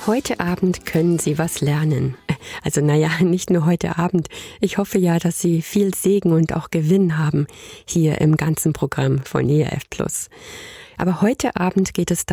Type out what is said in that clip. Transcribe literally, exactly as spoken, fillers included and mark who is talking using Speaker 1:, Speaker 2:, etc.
Speaker 1: Heute Abend können Sie was lernen. Also naja, nicht nur heute Abend. Ich hoffe ja, dass Sie viel Segen und auch Gewinn haben hier im ganzen Programm von E R F Plus. Aber heute Abend geht es darum,